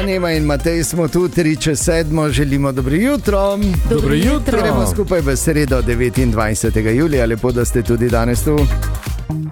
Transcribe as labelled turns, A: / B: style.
A: Nema in Matej smo tu 3:07, želimo dobro jutro.
B: Dobro jutro.
A: Gremo skupaj v sredo 29. julija, lepo, da ste tudi danes tu.